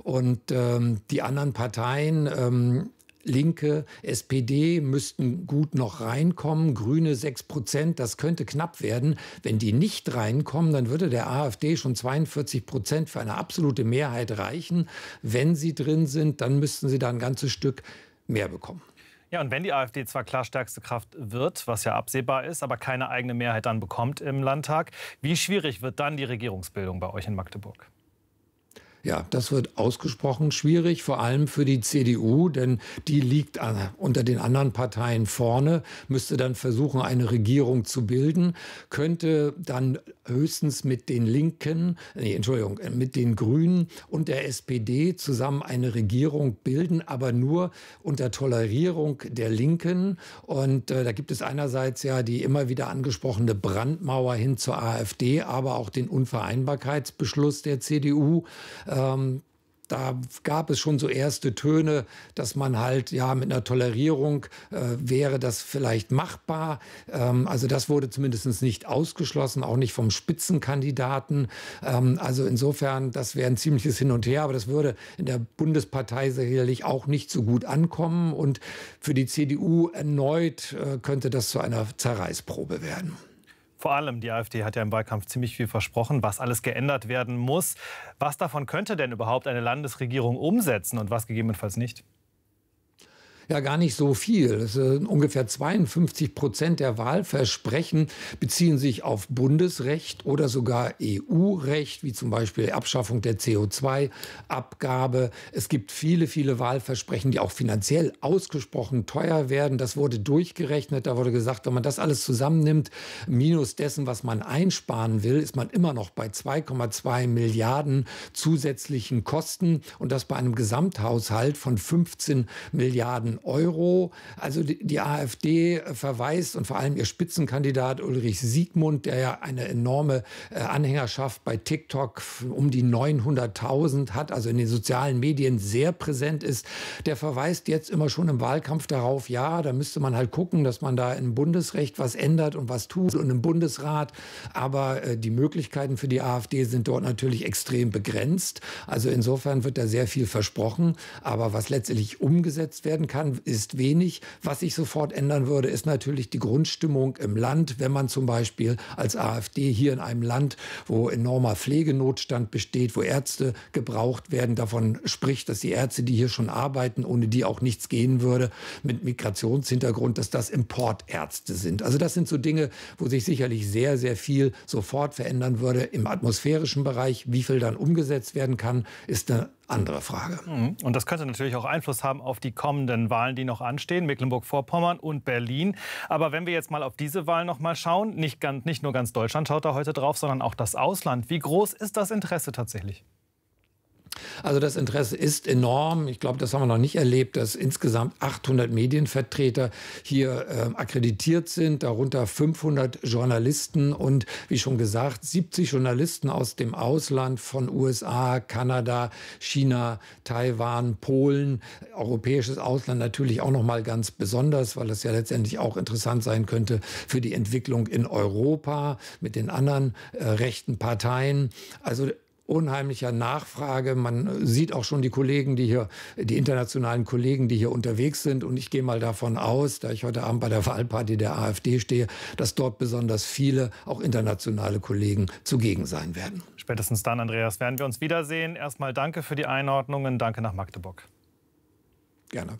Und die anderen Parteien, Linke, SPD müssten gut noch reinkommen, Grüne 6%, das könnte knapp werden. Wenn die nicht reinkommen, dann würde der AfD schon 42% für eine absolute Mehrheit reichen. Wenn sie drin sind, dann müssten sie da ein ganzes Stück mehr bekommen. Ja, und wenn die AfD zwar klar stärkste Kraft wird, was ja absehbar ist, aber keine eigene Mehrheit dann bekommt im Landtag, wie schwierig wird dann die Regierungsbildung bei euch in Magdeburg? Ja, das wird ausgesprochen schwierig, vor allem für die CDU, denn die liegt unter den anderen Parteien vorne, müsste dann versuchen, eine Regierung zu bilden, könnte dann höchstens mit den Linken, mit den Grünen und der SPD zusammen eine Regierung bilden, aber nur unter Tolerierung der Linken. Und da gibt es einerseits ja die immer wieder angesprochene Brandmauer hin zur AfD, aber auch den Unvereinbarkeitsbeschluss der CDU. Da gab es schon so erste Töne, dass man halt, ja, mit einer Tolerierung wäre das vielleicht machbar. Also das wurde zumindest nicht ausgeschlossen, auch nicht vom Spitzenkandidaten. Also insofern, das wäre ein ziemliches Hin und Her, aber das würde in der Bundespartei sicherlich auch nicht so gut ankommen. Und für die CDU erneut könnte das zu einer Zerreißprobe werden. Vor allem, die AfD hat ja im Wahlkampf ziemlich viel versprochen, was alles geändert werden muss. Was davon könnte denn überhaupt eine Landesregierung umsetzen und was gegebenenfalls nicht? Ja, gar nicht so viel. Ungefähr 52% der Wahlversprechen beziehen sich auf Bundesrecht oder sogar EU-Recht, wie zum Beispiel die Abschaffung der CO2-Abgabe. Es gibt viele, viele Wahlversprechen, die auch finanziell ausgesprochen teuer werden. Das wurde durchgerechnet. Da wurde gesagt, wenn man das alles zusammennimmt, minus dessen, was man einsparen will, ist man immer noch bei 2,2 Milliarden zusätzlichen Kosten. Und das bei einem Gesamthaushalt von 15 Milliarden Euro. Also die AfD verweist und vor allem ihr Spitzenkandidat Ulrich Siegmund, der ja eine enorme Anhängerschaft bei TikTok um die 900.000 hat, also in den sozialen Medien sehr präsent ist, der verweist jetzt immer schon im Wahlkampf darauf, ja, da müsste man halt gucken, dass man da im Bundesrecht was ändert und was tut und im Bundesrat. Aber die Möglichkeiten für die AfD sind dort natürlich extrem begrenzt. Also insofern wird da sehr viel versprochen. Aber was letztendlich umgesetzt werden kann, ist wenig. Was sich sofort ändern würde, ist natürlich die Grundstimmung im Land. Wenn man zum Beispiel als AfD hier in einem Land, wo enormer Pflegenotstand besteht, wo Ärzte gebraucht werden, davon spricht, dass die Ärzte, die hier schon arbeiten, ohne die auch nichts gehen würde, mit Migrationshintergrund, dass das Importärzte sind. Also das sind so Dinge, wo sich sicherlich sehr, sehr viel sofort verändern würde. Im atmosphärischen Bereich, wie viel dann umgesetzt werden kann, ist eine andere Frage. Und das könnte natürlich auch Einfluss haben auf die kommenden Wahlen, die noch anstehen, Mecklenburg-Vorpommern und Berlin. Aber wenn wir jetzt mal auf diese Wahl noch mal schauen, nicht nur ganz Deutschland schaut da heute drauf, sondern auch das Ausland. Wie groß ist das Interesse tatsächlich? Also das Interesse ist enorm. Ich glaube, das haben wir noch nicht erlebt, dass insgesamt 800 Medienvertreter hier akkreditiert sind, darunter 500 Journalisten und, wie schon gesagt, 70 Journalisten aus dem Ausland von USA, Kanada, China, Taiwan, Polen, europäisches Ausland natürlich auch noch mal ganz besonders, weil das ja letztendlich auch interessant sein könnte für die Entwicklung in Europa mit den anderen rechten Parteien. Also unheimlicher Nachfrage. Man sieht auch schon die Kollegen, die internationalen Kollegen, die hier unterwegs sind. Und ich gehe mal davon aus, da ich heute Abend bei der Wahlparty der AfD stehe, dass dort besonders viele, auch internationale Kollegen zugegen sein werden. Spätestens dann, Andreas, werden wir uns wiedersehen. Erstmal danke für die Einordnungen. Danke nach Magdeburg. Gerne.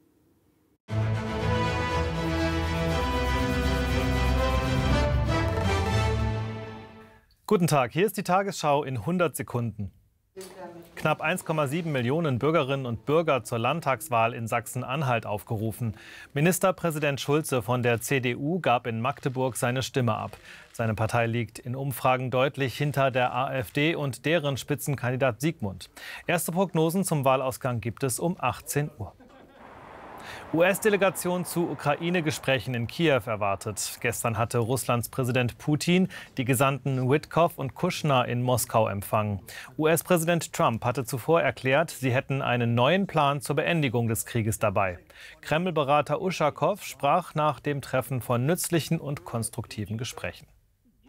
Guten Tag, hier ist die Tagesschau in 100 Sekunden. Knapp 1,7 Millionen Bürgerinnen und Bürger zur Landtagswahl in Sachsen-Anhalt aufgerufen. Ministerpräsident Schulze von der CDU gab in Magdeburg seine Stimme ab. Seine Partei liegt in Umfragen deutlich hinter der AfD und deren Spitzenkandidat Siegmund. Erste Prognosen zum Wahlausgang gibt es um 18 Uhr. US-Delegation zu Ukraine-Gesprächen in Kiew erwartet. Gestern hatte Russlands Präsident Putin die Gesandten Witkow und Kushner in Moskau empfangen. US-Präsident Trump hatte zuvor erklärt, sie hätten einen neuen Plan zur Beendigung des Krieges dabei. Kreml-Berater Uschakow sprach nach dem Treffen von nützlichen und konstruktiven Gesprächen.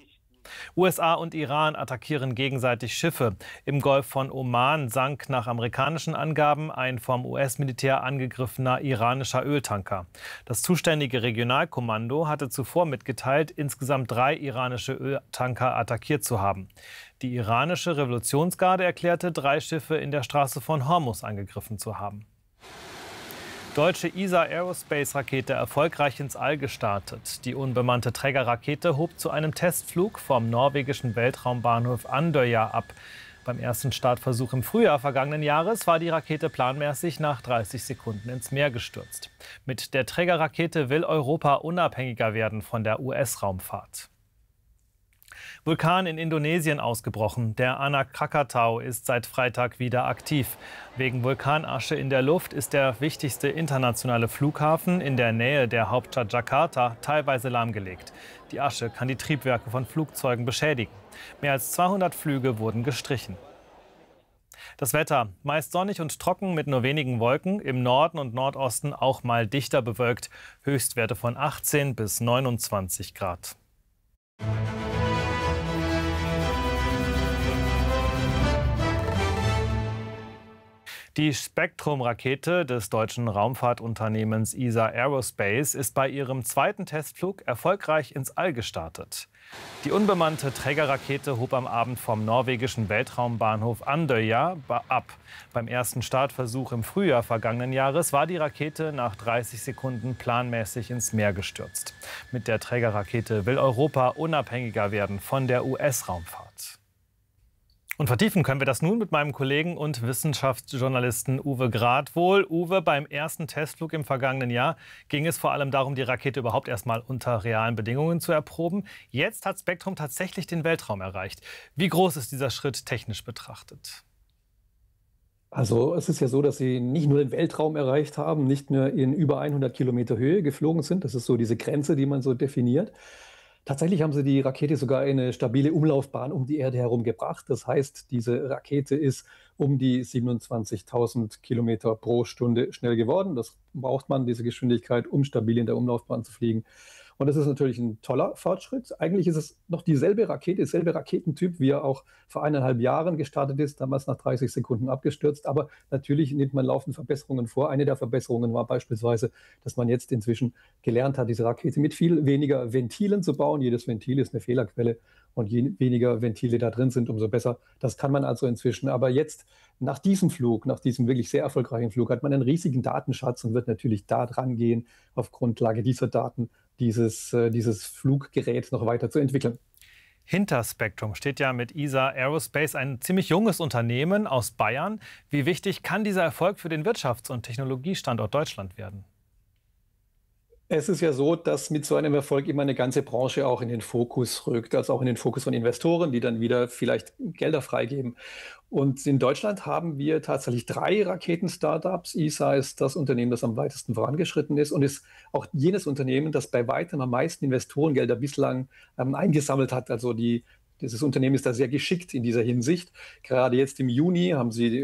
USA und Iran attackieren gegenseitig Schiffe. Im Golf von Oman sank nach amerikanischen Angaben ein vom US-Militär angegriffener iranischer Öltanker. Das zuständige Regionalkommando hatte zuvor mitgeteilt, insgesamt 3 iranische Öltanker attackiert zu haben. Die iranische Revolutionsgarde erklärte, 3 Schiffe in der Straße von Hormuz angegriffen zu haben. Deutsche ESA Aerospace-Rakete erfolgreich ins All gestartet. Die unbemannte Trägerrakete hob zu einem Testflug vom norwegischen Weltraumbahnhof Andøya ab. Beim ersten Startversuch im Frühjahr vergangenen Jahres war die Rakete planmäßig nach 30 Sekunden ins Meer gestürzt. Mit der Trägerrakete will Europa unabhängiger werden von der US-Raumfahrt. Vulkan in Indonesien ausgebrochen. Der Anak Krakatau ist seit Freitag wieder aktiv. Wegen Vulkanasche in der Luft ist der wichtigste internationale Flughafen in der Nähe der Hauptstadt Jakarta teilweise lahmgelegt. Die Asche kann die Triebwerke von Flugzeugen beschädigen. Mehr als 200 Flüge wurden gestrichen. Das Wetter: meist sonnig und trocken mit nur wenigen Wolken, im Norden und Nordosten auch mal dichter bewölkt. Höchstwerte von 18 bis 29 Grad. Die Spektrum-Rakete des deutschen Raumfahrtunternehmens ESA Aerospace ist bei ihrem zweiten Testflug erfolgreich ins All gestartet. Die unbemannte Trägerrakete hob am Abend vom norwegischen Weltraumbahnhof Andøya ab. Beim ersten Startversuch im Frühjahr vergangenen Jahres war die Rakete nach 30 Sekunden planmäßig ins Meer gestürzt. Mit der Trägerrakete will Europa unabhängiger werden von der US-Raumfahrt. Und vertiefen können wir das nun mit meinem Kollegen und Wissenschaftsjournalisten Uwe Gradwohl. Uwe, beim ersten Testflug im vergangenen Jahr ging es vor allem darum, die Rakete überhaupt erstmal unter realen Bedingungen zu erproben. Jetzt hat Spektrum tatsächlich den Weltraum erreicht. Wie groß ist dieser Schritt technisch betrachtet? Also es ist ja so, dass sie nicht nur den Weltraum erreicht haben, nicht mehr in über 100 Kilometer Höhe geflogen sind. Das ist so diese Grenze, die man so definiert. Tatsächlich haben sie die Rakete sogar in eine stabile Umlaufbahn um die Erde herum gebracht. Das heißt, diese Rakete ist um die 27.000 Kilometer pro Stunde schnell geworden. Das braucht man, diese Geschwindigkeit, um stabil in der Umlaufbahn zu fliegen. Und das ist natürlich ein toller Fortschritt. Eigentlich ist es noch dieselbe Rakete, derselbe Raketentyp, wie er auch vor 1,5 Jahren gestartet ist, damals nach 30 Sekunden abgestürzt. Aber natürlich nimmt man laufend Verbesserungen vor. Eine der Verbesserungen war beispielsweise, dass man jetzt inzwischen gelernt hat, diese Rakete mit viel weniger Ventilen zu bauen. Jedes Ventil ist eine Fehlerquelle. Und je weniger Ventile da drin sind, umso besser. Das kann man also inzwischen. Aber jetzt, nach diesem Flug, nach diesem wirklich sehr erfolgreichen Flug, hat man einen riesigen Datenschatz und wird natürlich da dran gehen, auf Grundlage dieser Daten dieses Fluggerät noch weiter zu entwickeln. Hinter Spektrum steht ja mit ESA Aerospace ein ziemlich junges Unternehmen aus Bayern. Wie wichtig kann dieser Erfolg für den Wirtschafts- und Technologiestandort Deutschland werden? Es ist ja so, dass mit so einem Erfolg immer eine ganze Branche auch in den Fokus rückt, also auch in den Fokus von Investoren, die dann wieder vielleicht Gelder freigeben. Und in Deutschland haben wir tatsächlich 3 Raketen-Startups. ESA ist das Unternehmen, das am weitesten vorangeschritten ist und ist auch jenes Unternehmen, das bei weitem am meisten Investorengelder bislang eingesammelt hat. Also dieses Unternehmen ist da sehr geschickt in dieser Hinsicht. Gerade jetzt im Juni haben sie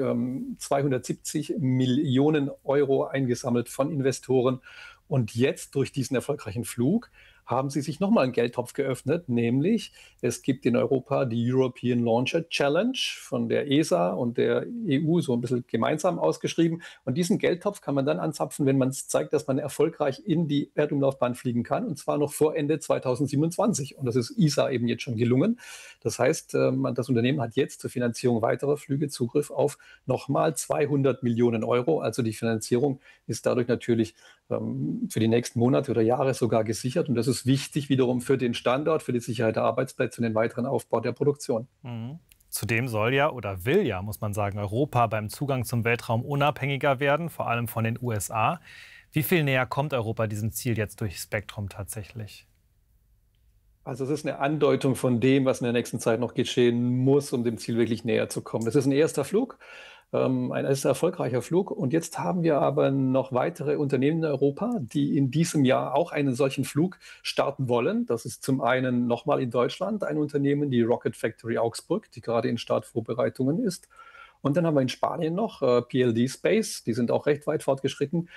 270 Millionen Euro eingesammelt von Investoren. Und jetzt durch diesen erfolgreichen Flug haben sie sich nochmal einen Geldtopf geöffnet, nämlich es gibt in Europa die European Launcher Challenge von der ESA und der EU so ein bisschen gemeinsam ausgeschrieben. Und diesen Geldtopf kann man dann anzapfen, wenn man zeigt, dass man erfolgreich in die Erdumlaufbahn fliegen kann, und zwar noch vor Ende 2027. Und das ist ESA eben jetzt schon gelungen. Das heißt, das Unternehmen hat jetzt zur Finanzierung weiterer Flüge Zugriff auf nochmal 200 Millionen Euro. Also die Finanzierung ist dadurch natürlich für die nächsten Monate oder Jahre sogar gesichert. Und das ist wichtig wiederum für den Standort, für die Sicherheit der Arbeitsplätze und den weiteren Aufbau der Produktion. Mhm. Zudem soll ja oder will ja, muss man sagen, Europa beim Zugang zum Weltraum unabhängiger werden, vor allem von den USA. Wie viel näher kommt Europa diesem Ziel jetzt durch Spektrum tatsächlich? Also es ist eine Andeutung von dem, was in der nächsten Zeit noch geschehen muss, um dem Ziel wirklich näher zu kommen. Das ist ein erster Flug. Ein erster erfolgreicher Flug. Und jetzt haben wir aber noch weitere Unternehmen in Europa, die in diesem Jahr auch einen solchen Flug starten wollen. Das ist zum einen nochmal in Deutschland ein Unternehmen, die Rocket Factory Augsburg, die gerade in Startvorbereitungen ist. Und dann haben wir in Spanien noch PLD Space, die sind auch recht weit fortgeschritten.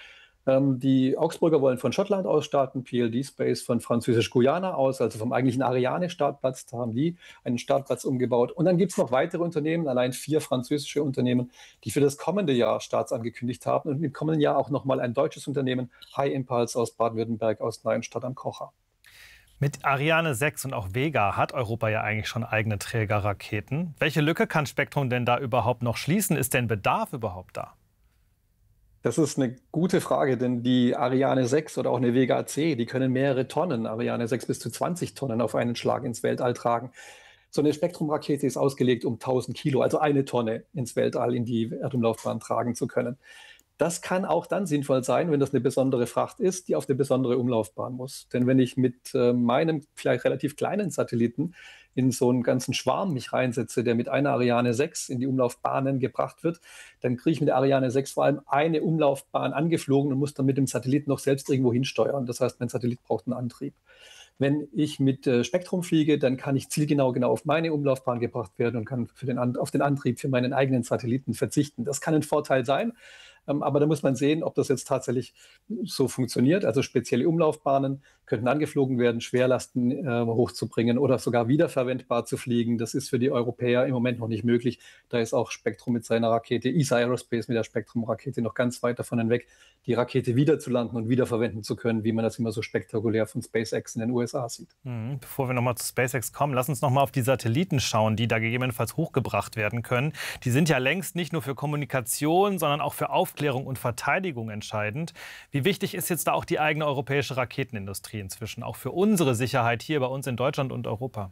Die Augsburger wollen von Schottland aus starten, PLD Space von Französisch-Guyana aus, also vom eigentlichen Ariane-Startplatz. Da haben die einen Startplatz umgebaut. Und dann gibt es noch weitere Unternehmen, allein 4 französische Unternehmen, die für das kommende Jahr Starts angekündigt haben. Und im kommenden Jahr auch nochmal ein deutsches Unternehmen, High Impulse aus Baden-Württemberg, aus Neuenstadt am Kocher. Mit Ariane 6 und auch Vega hat Europa ja eigentlich schon eigene Trägerraketen. Welche Lücke kann Spektrum denn da überhaupt noch schließen? Ist denn Bedarf überhaupt da? Das ist eine gute Frage, denn die Ariane 6 oder auch eine Vega C, die können mehrere Tonnen, Ariane 6 bis zu 20 Tonnen auf einen Schlag ins Weltall tragen. So eine Spektrum-Rakete ist ausgelegt, um 1000 Kilo, also eine Tonne ins Weltall, in die Erdumlaufbahn tragen zu können. Das kann auch dann sinnvoll sein, wenn das eine besondere Fracht ist, die auf eine besondere Umlaufbahn muss. Denn wenn ich mit meinem vielleicht relativ kleinen Satelliten in so einen ganzen Schwarm mich reinsetze, der mit einer Ariane 6 in die Umlaufbahnen gebracht wird, dann kriege ich mit der Ariane 6 vor allem eine Umlaufbahn angeflogen und muss dann mit dem Satelliten noch selbst irgendwo hinsteuern. Das heißt, mein Satellit braucht einen Antrieb. Wenn ich mit Spektrum fliege, dann kann ich zielgenau genau auf meine Umlaufbahn gebracht werden und kann auf den Antrieb für meinen eigenen Satelliten verzichten. Das kann ein Vorteil sein. Aber da muss man sehen, ob das jetzt tatsächlich so funktioniert. Also spezielle Umlaufbahnen könnten angeflogen werden, Schwerlasten hochzubringen oder sogar wiederverwendbar zu fliegen. Das ist für die Europäer im Moment noch nicht möglich. Da ist auch Spektrum mit seiner Rakete, ESA Aerospace mit der Spektrum-Rakete noch ganz weit davon hinweg, die Rakete wiederzulanden und wiederverwenden zu können, wie man das immer so spektakulär von SpaceX in den USA sieht. Bevor wir nochmal zu SpaceX kommen, lass uns nochmal auf die Satelliten schauen, die da gegebenenfalls hochgebracht werden können. Die sind ja längst nicht nur für Kommunikation, sondern auch für Aufklärung und Verteidigung entscheidend. Wie wichtig ist jetzt da auch die eigene europäische Raketenindustrie inzwischen, auch für unsere Sicherheit hier bei uns in Deutschland und Europa?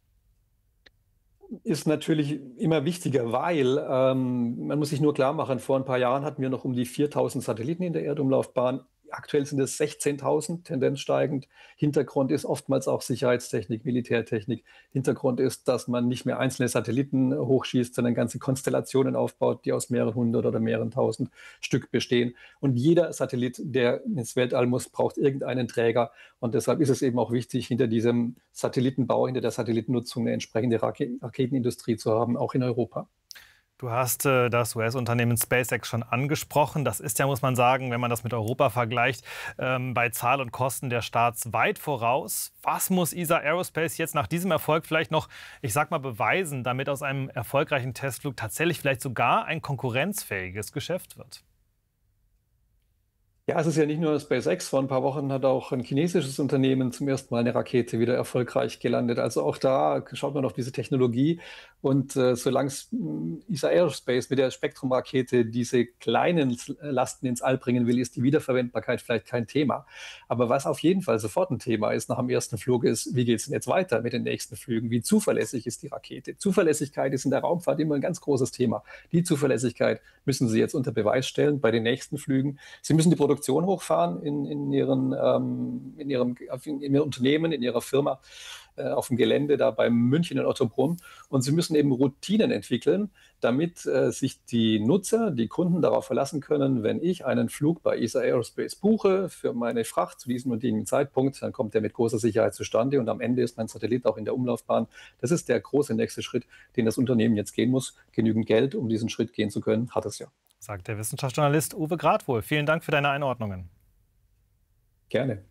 Ist natürlich immer wichtiger, weil man muss sich nur klar machen, vor ein paar Jahren hatten wir noch um die 4000 Satelliten in der Erdumlaufbahn. Aktuell sind es 16.000, Tendenz steigend. Hintergrund ist oftmals auch Sicherheitstechnik, Militärtechnik. Hintergrund ist, dass man nicht mehr einzelne Satelliten hochschießt, sondern ganze Konstellationen aufbaut, die aus mehreren hundert oder mehreren tausend Stück bestehen. Und jeder Satellit, der ins Weltall muss, braucht irgendeinen Träger. Und deshalb ist es eben auch wichtig, hinter diesem Satellitenbau, hinter der Satellitennutzung eine entsprechende Raketenindustrie zu haben, auch in Europa. Du hast das US-Unternehmen SpaceX schon angesprochen. Das ist ja, muss man sagen, wenn man das mit Europa vergleicht, bei Zahl und Kosten der Starts weit voraus. Was muss ESA Aerospace jetzt nach diesem Erfolg vielleicht noch, ich sag mal, beweisen, damit aus einem erfolgreichen Testflug tatsächlich vielleicht sogar ein konkurrenzfähiges Geschäft wird? Ja, es ist ja nicht nur SpaceX. Vor ein paar Wochen hat auch ein chinesisches Unternehmen zum ersten Mal eine Rakete wieder erfolgreich gelandet. Also auch da schaut man auf diese Technologie. Und solange ESA Aerospace mit der Spektrum-Rakete diese kleinen Lasten ins All bringen will, ist die Wiederverwendbarkeit vielleicht kein Thema. Aber was auf jeden Fall sofort ein Thema ist nach dem ersten Flug ist, wie geht es denn jetzt weiter mit den nächsten Flügen? Wie zuverlässig ist die Rakete? Zuverlässigkeit ist in der Raumfahrt immer ein ganz großes Thema. Die Zuverlässigkeit müssen Sie jetzt unter Beweis stellen bei den nächsten Flügen. Sie müssen die Produktion hochfahren in Ihrem Unternehmen, in Ihrer Firma, auf dem Gelände da bei München in Ottobrunn. Und Sie müssen eben Routinen entwickeln, damit sich die Nutzer, die Kunden darauf verlassen können, wenn ich einen Flug bei ESA Aerospace buche für meine Fracht zu diesem und jenem Zeitpunkt, dann kommt der mit großer Sicherheit zustande und am Ende ist mein Satellit auch in der Umlaufbahn. Das ist der große nächste Schritt, den das Unternehmen jetzt gehen muss. Genügend Geld, um diesen Schritt gehen zu können, hat es ja. Sagt der Wissenschaftsjournalist Uwe Gradwohl. Vielen Dank für deine Einordnungen. Gerne.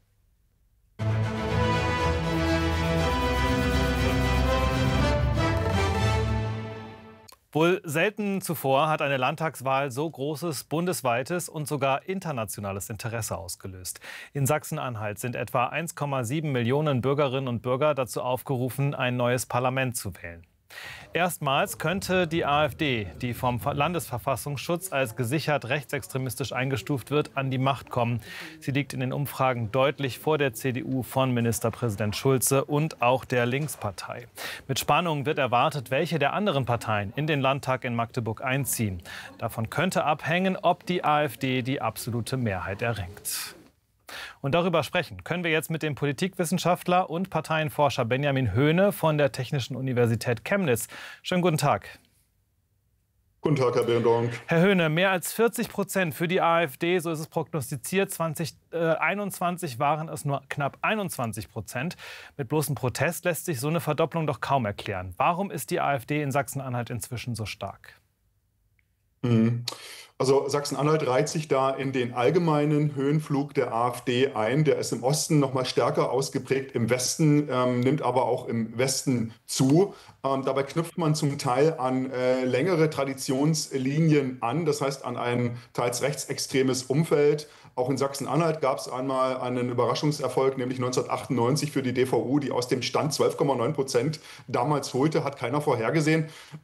Wohl selten zuvor hat eine Landtagswahl so großes bundesweites und sogar internationales Interesse ausgelöst. In Sachsen-Anhalt sind etwa 1,7 Millionen Bürgerinnen und Bürger dazu aufgerufen, ein neues Parlament zu wählen. Erstmals könnte die AfD, die vom Landesverfassungsschutz als gesichert rechtsextremistisch eingestuft wird, an die Macht kommen. Sie liegt in den Umfragen deutlich vor der CDU von Ministerpräsident Schulze und auch der Linkspartei. Mit Spannung wird erwartet, welche der anderen Parteien in den Landtag in Magdeburg einziehen. Davon könnte abhängen, ob die AfD die absolute Mehrheit erringt. Und darüber sprechen können wir jetzt mit dem Politikwissenschaftler und Parteienforscher Benjamin Höhne von der Technischen Universität Chemnitz. Schönen guten Tag. Guten Tag, Herr Behrendonk. Herr Höhne, mehr als 40% für die AfD, so ist es prognostiziert. 2021 waren es nur knapp 21%. Mit bloßem Protest lässt sich so eine Verdopplung doch kaum erklären. Warum ist die AfD in Sachsen-Anhalt inzwischen so stark? Also Sachsen-Anhalt reiht sich da in den allgemeinen Höhenflug der AfD ein. Der ist im Osten noch mal stärker ausgeprägt, im Westen, nimmt aber auch im Westen zu. Dabei knüpft man zum Teil an längere Traditionslinien an, das heißt an ein teils rechtsextremes Umfeld. Auch in Sachsen-Anhalt gab es einmal einen Überraschungserfolg, nämlich 1998 für die DVU, die aus dem Stand 12,9% damals holte, hat keiner vorhergesehen.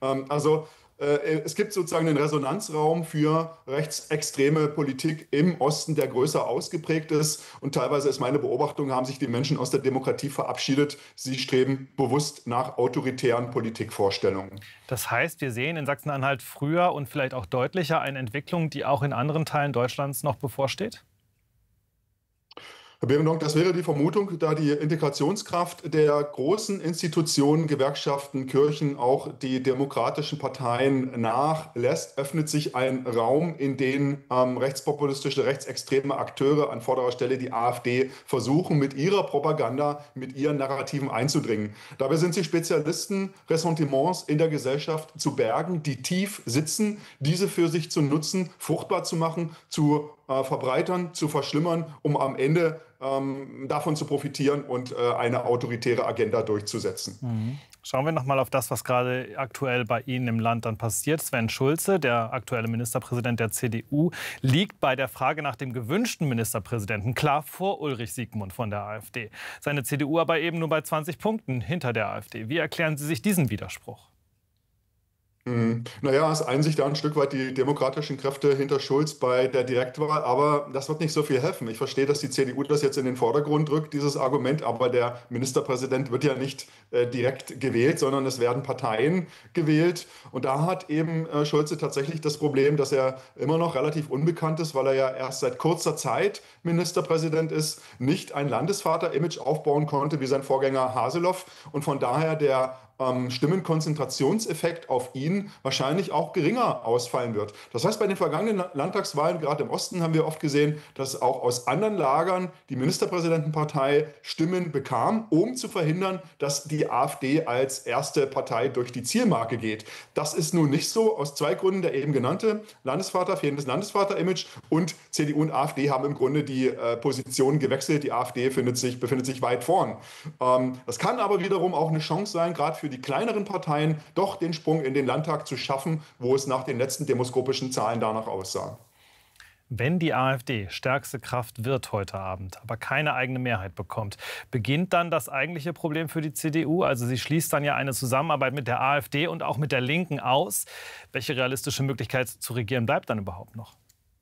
Es gibt sozusagen einen Resonanzraum für rechtsextreme Politik im Osten, der größer ausgeprägt ist. Und teilweise ist meine Beobachtung, haben sich die Menschen aus der Demokratie verabschiedet. Sie streben bewusst nach autoritären Politikvorstellungen. Das heißt, wir sehen in Sachsen-Anhalt früher und vielleicht auch deutlicher eine Entwicklung, die auch in anderen Teilen Deutschlands noch bevorsteht? Herr Behrendonck, das wäre die Vermutung, da die Integrationskraft der großen Institutionen, Gewerkschaften, Kirchen, auch die demokratischen Parteien nachlässt, öffnet sich ein Raum, in den rechtspopulistische, rechtsextreme Akteure, an vorderer Stelle die AfD, versuchen, mit ihrer Propaganda, mit ihren Narrativen einzudringen. Dabei sind sie Spezialisten, Ressentiments in der Gesellschaft zu bergen, die tief sitzen, diese für sich zu nutzen, fruchtbar zu machen, zu verbreitern, zu verschlimmern, um am Ende davon zu profitieren und eine autoritäre Agenda durchzusetzen. Schauen wir noch mal auf das, was gerade aktuell bei Ihnen im Land dann passiert. Sven Schulze, der aktuelle Ministerpräsident der CDU, liegt bei der Frage nach dem gewünschten Ministerpräsidenten klar vor Ulrich Siegmund von der AfD. Seine CDU aber eben nur bei 20 Punkten hinter der AfD. Wie erklären Sie sich diesen Widerspruch? Naja, es einen sich da ein Stück weit die demokratischen Kräfte hinter Schulz bei der Direktwahl, aber das wird nicht so viel helfen. Ich verstehe, dass die CDU das jetzt in den Vordergrund rückt, dieses Argument, aber der Ministerpräsident wird ja nicht direkt gewählt, sondern es werden Parteien gewählt. Und da hat eben Schulze tatsächlich das Problem, dass er immer noch relativ unbekannt ist, weil er ja erst seit kurzer Zeit Ministerpräsident ist, nicht ein Landesvater-Image aufbauen konnte wie sein Vorgänger Haseloff und von daher der Stimmenkonzentrationseffekt auf ihn wahrscheinlich auch geringer ausfallen wird. Das heißt, bei den vergangenen Landtagswahlen, gerade im Osten, haben wir oft gesehen, dass auch aus anderen Lagern die Ministerpräsidentenpartei Stimmen bekam, um zu verhindern, dass die AfD als erste Partei durch die Zielmarke geht. Das ist nun nicht so, aus zwei Gründen. Der eben genannte Landesvater, fehlendes Landesvater-Image und CDU und AfD haben im Grunde die Positionen gewechselt. Die AfD befindet sich weit vorn. Das kann aber wiederum auch eine Chance sein, gerade für die kleineren Parteien doch den Sprung in den Landtag zu schaffen, wo es nach den letzten demoskopischen Zahlen danach aussah. Wenn die AfD stärkste Kraft wird heute Abend, aber keine eigene Mehrheit bekommt, beginnt dann das eigentliche Problem für die CDU? Also sie schließt dann ja eine Zusammenarbeit mit der AfD und auch mit der Linken aus. Welche realistische Möglichkeit zu regieren bleibt dann überhaupt noch?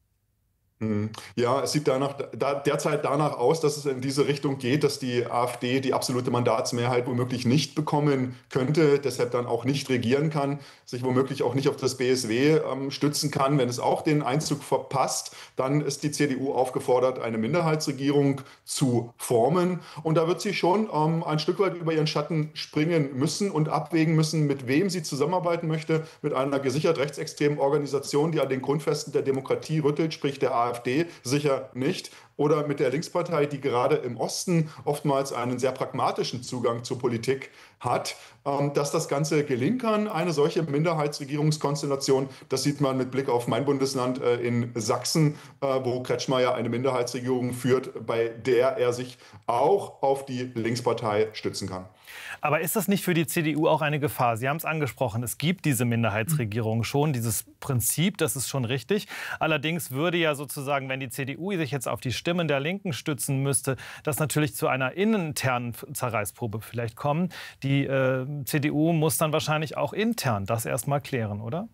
Ja, es sieht derzeit danach aus, dass es in diese Richtung geht, dass die AfD die absolute Mandatsmehrheit womöglich nicht bekommen könnte, deshalb dann auch nicht regieren kann, sich womöglich auch nicht auf das BSW stützen kann. Wenn es auch den Einzug verpasst, dann ist die CDU aufgefordert, eine Minderheitsregierung zu formen. Und da wird sie schon ein Stück weit über ihren Schatten springen müssen und abwägen müssen, mit wem sie zusammenarbeiten möchte, mit einer gesichert rechtsextremen Organisation, die an den Grundfesten der Demokratie rüttelt, sprich der AfD sicher nicht, oder mit der Linkspartei, die gerade im Osten oftmals einen sehr pragmatischen Zugang zur Politik hat. Dass das Ganze gelingen kann, eine solche Minderheitsregierungskonstellation, das sieht man mit Blick auf mein Bundesland in Sachsen, wo Kretschmer ja eine Minderheitsregierung führt, bei der er sich auch auf die Linkspartei stützen kann. Aber ist das nicht für die CDU auch eine Gefahr? Sie haben es angesprochen, es gibt diese Minderheitsregierung schon, dieses Prinzip, das ist schon richtig. Allerdings würde ja sozusagen, wenn die CDU sich jetzt auf die Stimmen der Linken stützen müsste, das natürlich zu einer internen Zerreißprobe vielleicht kommen. Die CDU muss dann wahrscheinlich auch intern das erstmal klären, oder?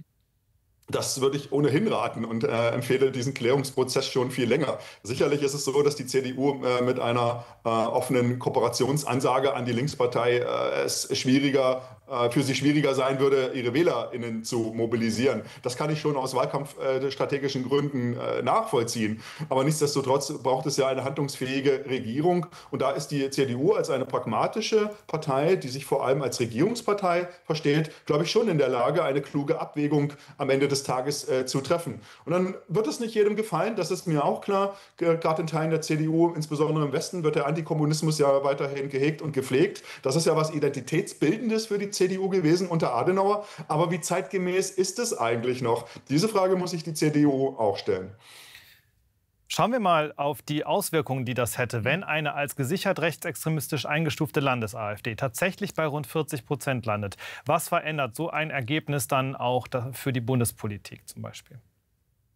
Das würde ich ohnehin raten und empfehle diesen Klärungsprozess schon viel länger. Sicherlich ist es so, dass die CDU mit einer offenen Kooperationsansage an die Linkspartei es für sie schwieriger sein würde, ihre WählerInnen zu mobilisieren. Das kann ich schon aus wahlkampfstrategischen Gründen nachvollziehen. Aber nichtsdestotrotz braucht es ja eine handlungsfähige Regierung. Und da ist die CDU als eine pragmatische Partei, die sich vor allem als Regierungspartei versteht, glaube ich, schon in der Lage, eine kluge Abwägung am Ende des Tages zu treffen. Und dann wird es nicht jedem gefallen, das ist mir auch klar. Gerade in Teilen der CDU, insbesondere im Westen, wird der Antikommunismus ja weiterhin gehegt und gepflegt. Das ist ja was Identitätsbildendes für die CDU gewesen unter Adenauer. Aber wie zeitgemäß ist es eigentlich noch? Diese Frage muss sich die CDU auch stellen. Schauen wir mal auf die Auswirkungen, die das hätte, wenn eine als gesichert rechtsextremistisch eingestufte Landes-AfD tatsächlich bei rund 40% landet. Was verändert so ein Ergebnis dann auch für die Bundespolitik zum Beispiel?